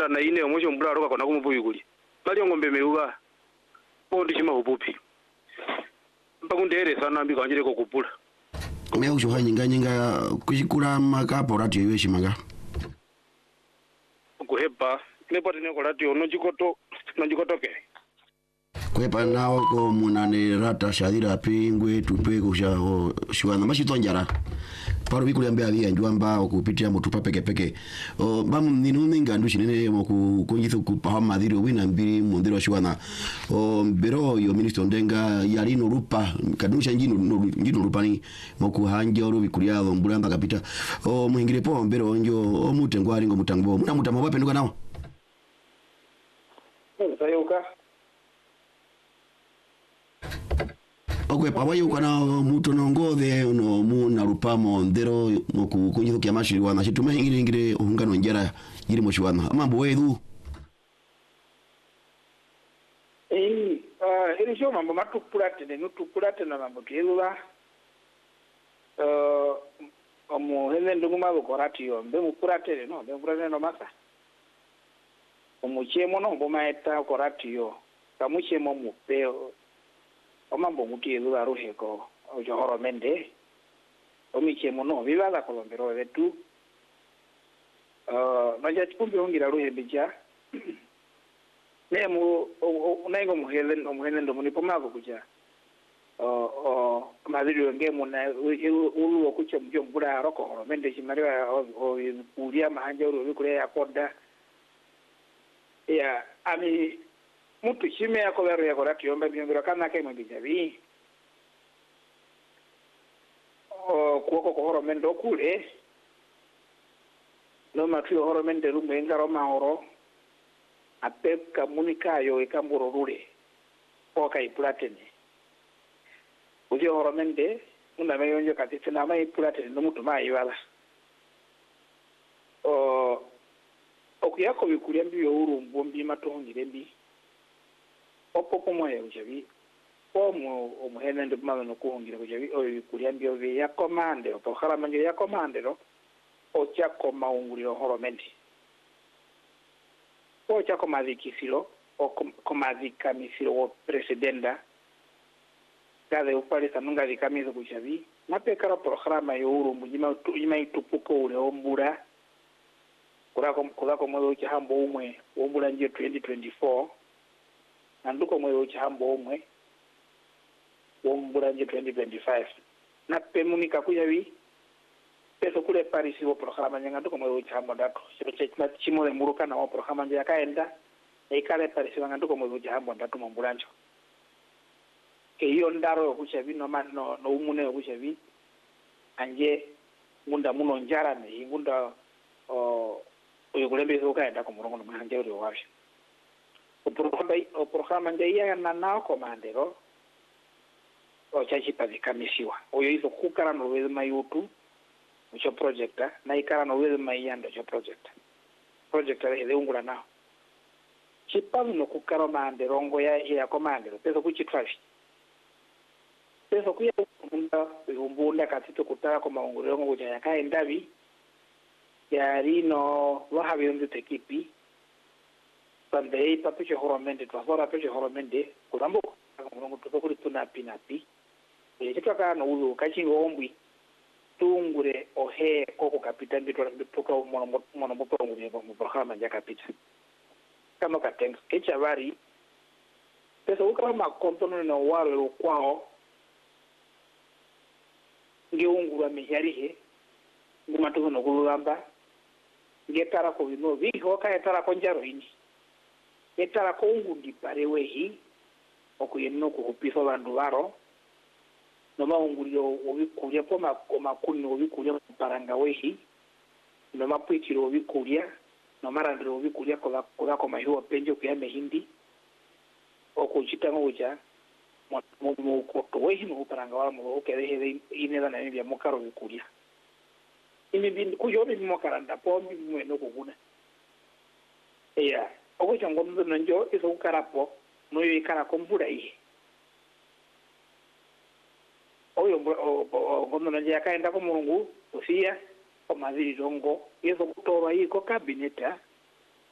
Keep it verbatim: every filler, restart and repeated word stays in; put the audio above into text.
onda na ine omwe chombula roka kona kumupuyikuli mali ngombe meuka po ndi chima upupi mpakundeere sana ambi kanjire ko kupula me ucho hanyinga nyinga kuchikula makapo radio iwe chimaga kuhepa nepo tine ko radio no chikoto no chikotoke kwepa nawo ko munane rata shadira pingwe tupe kusha shwana machitonjara paro bikuli ambia bia njwamba okupitia mutupa peke peke o bamu ninuni ngandu chinene mo ku kunjithu ku pahama dhiri wina mbiri mondero shwana o bero yo minister ndenga yali no rupa kadusha njino njino rupani mo ku hanja oro bikulia mbulamba kapita o muingire po mbero njo o mutengwa ringo mutangbo muna mutama wape nduka nawo sayoka okwe pawayo kana muto nongothe no muna rupamo ndero moku kunjithu kya mashiri wana chitume ingire ingire ohungano njera yiri moshwana amambo wedu eh ah iri sho mambo matukulate ne nutukulate na mambo tyeluba eh omo hene nduguma bokorati yo mbe mukulate no mbe mukulate no masa omo chemo no mbo maeta korati yo kamuchemo mupeo omambo mutielu aruheko ojo horomende omichemo no bibala kolombero vetu uh manja tikumbi hongira ruhe bija nemu unaigo muhelen omuhelen ndo munipo mako kuja uh uh madiri ngemu na ulu okucha mjo mbura roko horomende chimariwa o kulia mahanja uru bikule yakoda ya ami mutu chime yako bero yako rati yomba biyongero kana kai mbijabi o kuoko ko horomendo kule no matu horomende rumbe ngaro mahoro apep kamunikayo ikamburo rule o kai platene uje horomende una mayonjo katite na mai platene no mutu mai wala o okuyako bikulia mbiyo uru mbombi matongire mbi opopo moya ujabi omo omuhene ndo mama no kuhungira ujabi o kuliambio ve ya commande o khala manje ya commande ro o cha koma unguliro horomendi o cha koma vikisilo o koma vikamisilo o presidenta kade upale sanunga vikamizo kujabi napekara programa yuru mujima tujima itupuko ule ombura kurako kurako mwe cha hambo umwe ombura nje twenty twenty-four nanduko mwe uchi hambo umwe wombura nje twenty twenty-five na pemunika kuyawi peso kule Paris wo programa nyanga nduko mwe uchi hambo ndako chiro chekina chimole muruka na wo programa nje yakaenda e kale Paris wanga nduko mwe uchi hambo ndako mombulanjo ke hiyo ndaro kuchavi no no no umune kuchavi anje munda muno njara ne ngunda o uyo kulembezo kaenda ko murongo no manje uri washi o programa ndia na nao komandero o chachipa vikamisiwa oyo hizo kukara no wezi mayutu ucho projecta na ikara no wezi mayando ucho projecta projecta hele ungula nao chipa no kukara mandero ngo ya ya komandero peso kuchitwashi peso kuya munda umbunda katito kutaka kwa maunguliro ngo ya kaendavi ya rino wahabiyonde tekipi Sunday papiche horomende twasora papiche horomende kurambo ngo tukuri tunapi napi e kitaka no uzo kachingo ombwi tungure ohe koko kapita nditwa nditoka mono mono mopo ngure mu programa ya kapita kama katenga kecha vari pesa ukama kontono na waro kwao ngeungura miharihe ngumatuko no kulamba ngetara ko bino biho ka etara ko njaro ini etara ko ngundi parewe hi okuyeno ko kupiso bandu baro no maungulio obikulia po makoma kuni obikulia paranga wehi no mapwikiro obikulia no marandiro obikulia ko ko ko mahiwa penjo ku ya mehindi okuchita ngoja mo mo ko wehi no paranga wala mo okere ineza na bya mukaro obikulia imi bin kuyo bi mo karanda po mi mo no kuguna eya ogo chango ndo njo iso karapo no yi kana kombura yi oyo ngondo na ya kaenda ko mulungu osia o maziri zongo yeso kutoro yi ko kabineta